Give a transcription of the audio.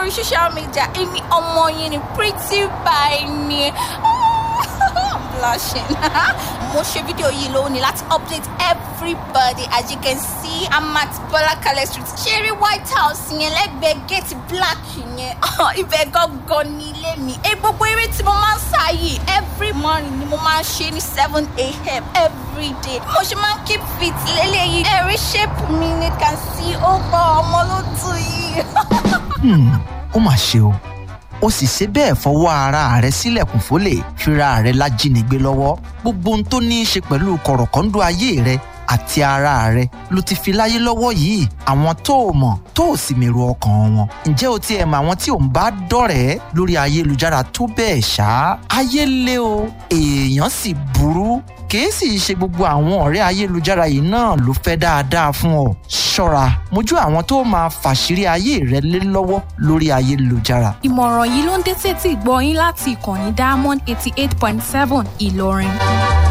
lórí social media èmi ọmọ yín ni pretty by ni. I'm blushing. Mo ṣe fídíò yìí lónìí láti update everybody. As you can see, I'm at Bọ́lákalẹ̀ Street. Cherry White House yẹn lẹ́gbẹ̀ẹ́ gate black yẹn. Ibẹ̀ gangan ní ilé mi. Gbogbo eré tí mo máa ń sá yìí every morning ni mo máa ń ṣe ní 7 a.m. every day. Mo ṣe máa ń keep fit lélẹ́yìí. Ẹ̀rí shape mi ni can see ó gbọ́ ọmọ ló tù yìí. Ó mà ṣe o. Ó sì ṣe bẹ́ẹ̀ fọwọ́ ara rẹ̀ sílẹ̀kùn fólè fira rẹ̀ lájínigbé lọ́wọ́. Gbogbo ohun tó ní í ṣe pẹ̀lú kọ̀rọ̀kọ́ńdọ́ ayé rẹ̀ àti ara rẹ̀ ló ti fi láyé lọ́wọ́ yìí. Àwọn tó o mọ̀ tó o sì mèrò ọkàn wọn. Ǹjẹ́ o tiẹ̀ mọ̀ àwọn tí ò ń bá dọ̀rẹ́ lórí ayélujára tó bẹ́ẹ̀ ṣá? Ayé le o, èèyàn sì burú. Kìí sì ṣe gbogbo àwọn ọ̀rẹ́ ayélujára yìí náà ló fẹ́ dáadáa fún ọ. Ṣọ́ra mójú àwọn tó máa fàṣírí ayé rẹ lé lọ́wọ́ lórí ayélujára. Ìmọ̀ràn yìí ló ń dé sétí ìgbọ́ yín láti ìkànnì Diamond 88.7 Ìlọrin.